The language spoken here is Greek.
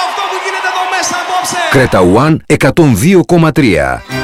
αυτό που γίνεται εδώ μέσα απόψε. Κρέτα One 102,3.